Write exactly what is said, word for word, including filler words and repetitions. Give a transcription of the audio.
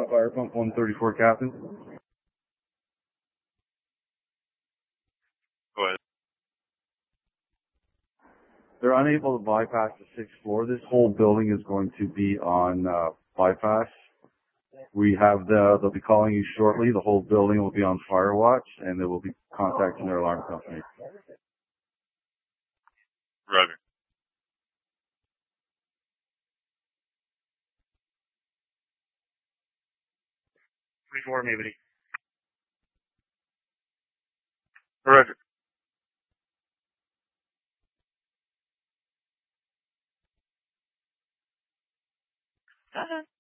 uh, fire pump one thirty-four, Captain. Go ahead. They're unable to bypass the sixth floor. This whole building is going to be on uh, bypass. We have the, they'll be calling you shortly. The whole building will be on fire watch, and they will be contacting their alarm company. Roger. twenty-four, maybe. Roger. Uh-huh.